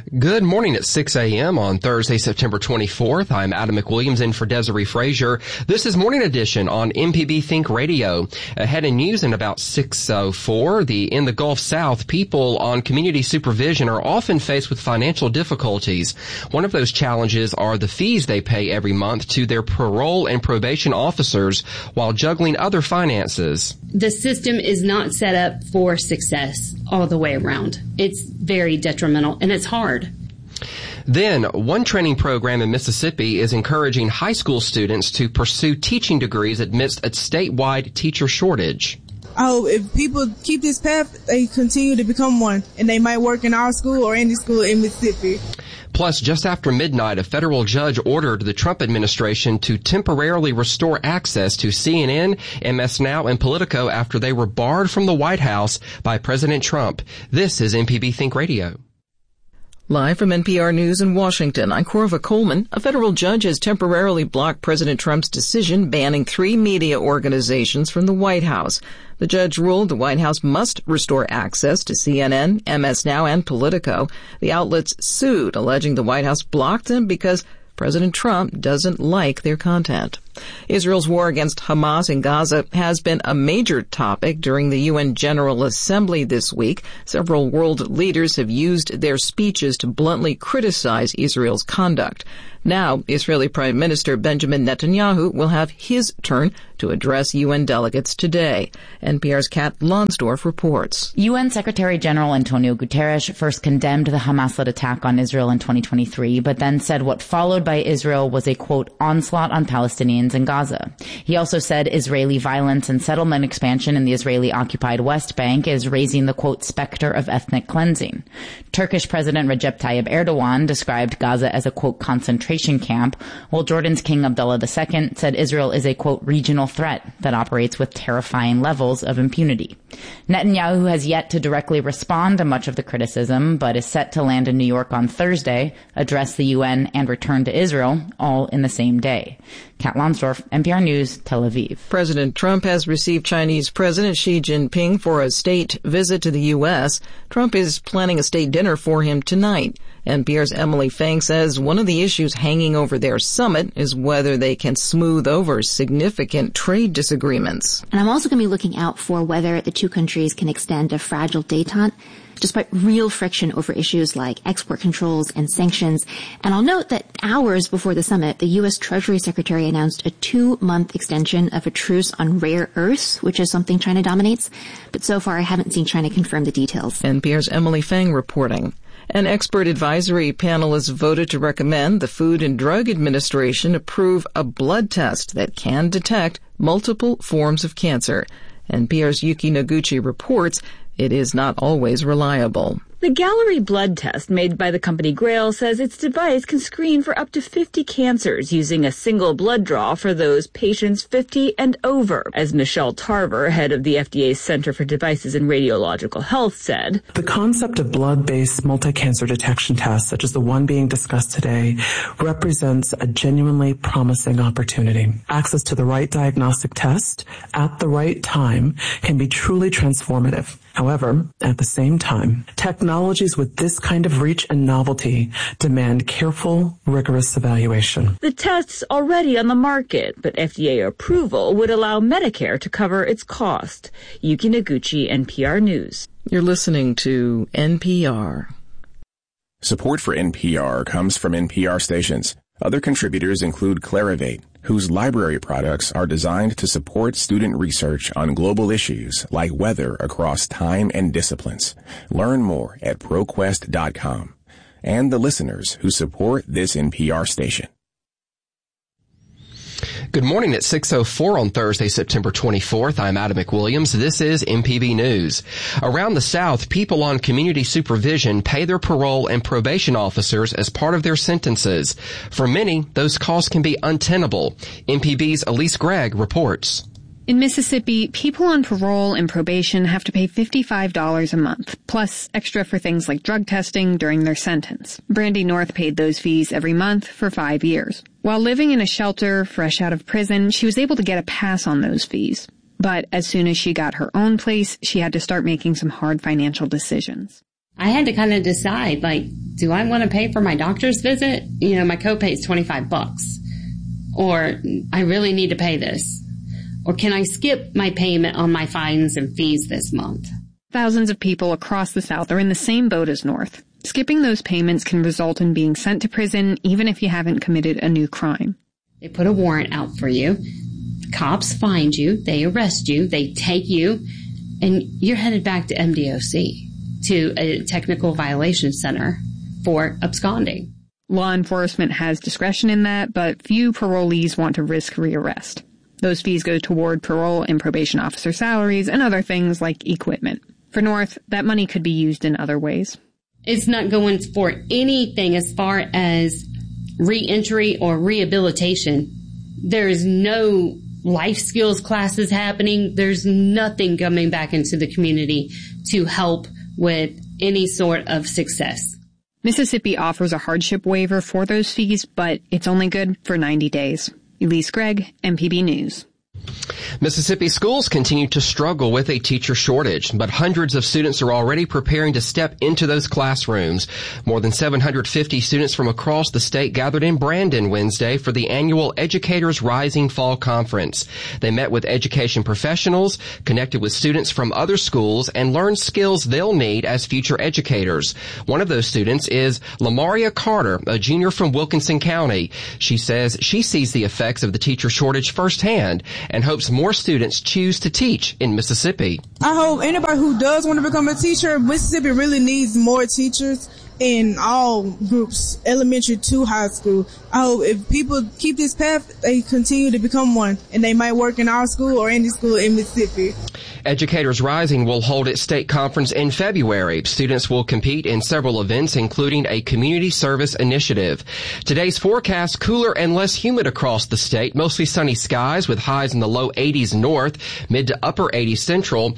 Good morning at 6 a.m. on Thursday, September 24th. I'm Adam McWilliams in for Desiree Frazier. This is Morning Edition on MPB Think Radio. Ahead in news in about 6:04, in the Gulf South, people on community supervision are often faced with financial difficulties. One of those challenges are the fees they pay every month to their parole and probation officers while juggling other finances. The system is not set up for success all the way around. It's very detrimental, and it's hard. Then, one training program in Mississippi is encouraging high school students to pursue teaching degrees amidst a statewide teacher shortage. Oh, if people keep this path, they continue to become one, and they might work in our school or any school in Mississippi. Plus, just after midnight, a federal judge ordered the Trump administration to temporarily restore access to CNN, MS Now, and Politico after they were barred from the White House by President Trump. This is MPB Think Radio. Live from NPR News in Washington, I'm Corva Coleman. A federal judge has temporarily blocked President Trump's decision banning 3 media organizations from the White House. The judge ruled the White House must restore access to CNN, MS Now, and Politico. The outlets sued, alleging the White House blocked them because President Trump doesn't like their content. Israel's war against Hamas in Gaza has been a major topic during the UN General Assembly this week. Several world leaders have used their speeches to bluntly criticize Israel's conduct. Now, Israeli Prime Minister Benjamin Netanyahu will have his turn to address UN delegates today. NPR's Kat Lonsdorf reports. UN Secretary General Antonio Guterres first condemned the Hamas-led attack on Israel in 2023, but then said what followed by Israel was a, quote, onslaught on Palestinians in Gaza. He also said Israeli violence and settlement expansion in the Israeli-occupied West Bank is raising the, quote, specter of ethnic cleansing. Turkish President Recep Tayyip Erdogan described Gaza as a, quote, concentration camp, while Jordan's King Abdullah II said Israel is a, quote, regional threat that operates with terrifying levels of impunity. Netanyahu has yet to directly respond to much of the criticism, but is set to land in New York on Thursday, address the UN, and return to Israel, all in the same day. Kat Lonsdorf, NPR News, Tel Aviv. President Trump has received Chinese President Xi Jinping for a state visit to the U.S. Trump is planning a state dinner for him tonight. NPR's Emily Fang says one of the issues hanging over their summit is whether they can smooth over significant trade disagreements. And I'm also going to be looking out for whether the two countries can extend a fragile détente despite real friction over issues like export controls and sanctions. And I'll note that hours before the summit, the U.S. Treasury Secretary announced a 2-month extension of a truce on rare earths, which is something China dominates. But so far, I haven't seen China confirm the details. NPR's Emily Fang reporting. An expert advisory panel has voted to recommend the Food and Drug Administration approve a blood test that can detect multiple forms of cancer. NPR's Yuki Noguchi reports it is not always reliable. The Gallery blood test made by the company Grail says its device can screen for up to 50 cancers using a single blood draw for those patients 50 and over, as Michelle Tarver, head of the FDA's Center for Devices and Radiological Health, said. The concept of blood-based multi-cancer detection tests, such as the one being discussed today, represents a genuinely promising opportunity. Access to the right diagnostic test at the right time can be truly transformative. However, at the same time, technologies with this kind of reach and novelty demand careful, rigorous evaluation. The test's already on the market, but FDA approval would allow Medicare to cover its cost. Yuki Noguchi, NPR News. You're listening to NPR. Support for NPR comes from NPR stations. Other contributors include Clarivate, whose library products are designed to support student research on global issues like weather across time and disciplines. Learn more at ProQuest.com. And the listeners who support this NPR station. Good morning at 6:04 on Thursday, September 24th. I'm Adam McWilliams. This is MPB News. Around the South, people on community supervision pay their parole and probation officers as part of their sentences. For many, those costs can be untenable. MPB's Elise Gregg reports. In Mississippi, people on parole and probation have to pay $55 a month, plus extra for things like drug testing during their sentence. Brandy North paid those fees every month for 5 years. While living in a shelter fresh out of prison, she was able to get a pass on those fees. But as soon as she got her own place, she had to start making some hard financial decisions. I had to kind of decide, do I want to pay for my doctor's visit? My copay is $25. Or I really need to pay this. Or can I skip my payment on my fines and fees this month? Thousands of people across the South are in the same boat as North. Skipping those payments can result in being sent to prison even if you haven't committed a new crime. They put a warrant out for you. Cops find you. They arrest you. They take you. And you're headed back to MDOC, to a technical violation center for absconding. Law enforcement has discretion in that, but few parolees want to risk rearrest. Those fees go toward parole and probation officer salaries and other things like equipment. For North, that money could be used in other ways. It's not going for anything as far as reentry or rehabilitation. There is no life skills classes happening. There's nothing coming back into the community to help with any sort of success. Mississippi offers a hardship waiver for those fees, but it's only good for 90 days. Elise Gregg, MPB News. Mississippi schools continue to struggle with a teacher shortage, but hundreds of students are already preparing to step into those classrooms. More than 750 students from across the state gathered in Brandon Wednesday for the annual Educators Rising Fall Conference. They met with education professionals, connected with students from other schools, and learned skills they'll need as future educators. One of those students is Lamaria Carter, a junior from Wilkinson County. She says she sees the effects of the teacher shortage firsthand and hopes more students choose to teach in Mississippi. I hope anybody who does want to become a teacher, Mississippi really needs more teachers in all groups, elementary to high school. I hope if people keep this path, they continue to become one, and they might work in our school or any school in Mississippi. Educators Rising will hold its state conference in February. Students will compete in several events, including a community service initiative. Today's forecast, cooler and less humid across the state. Mostly sunny skies with highs in the low 80s north, mid to upper 80s central.